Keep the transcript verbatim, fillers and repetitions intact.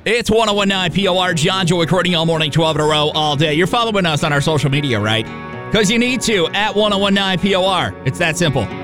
It's ten nineteen P O R. John Joy recording all morning, twelve in a row, all day. You're following us on our social media, right? Because you need to, at ten nineteen P O R. It's that simple.